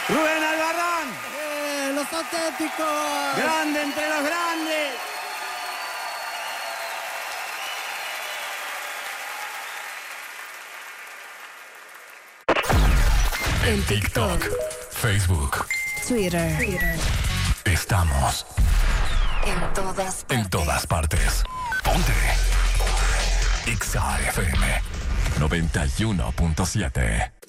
Rubén Albarrán. Los auténticos. Grande entre los grandes. En TikTok, Facebook, Twitter. Estamos en todas partes. Ponte XAFM 91.7.